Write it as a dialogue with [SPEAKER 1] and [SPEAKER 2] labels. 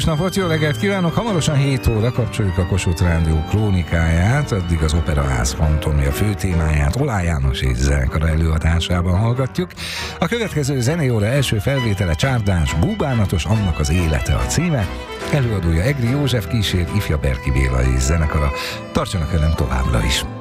[SPEAKER 1] Napot, jó reggelt kívánok! Hamarosan 7 óra kapcsoljuk a Kossuth Rádió krónikáját, addig az Operaház Fantomja fő témáját Oláh János és zenekara előadásában hallgatjuk. A következő zenéóra első felvétele Csárdás Búbánatos, annak az élete a címe. Előadója Egri József, kísér Ifja Berki Béla és zenekara. Tartsanak velem továbbra is!